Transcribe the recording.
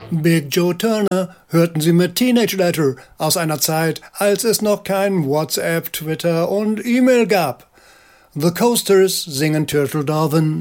Big Joe Turner hörten Sie mit Teenage Letter aus einer Zeit, als es noch kein WhatsApp, Twitter und E-Mail gab. The Coasters singen Turtle Dove.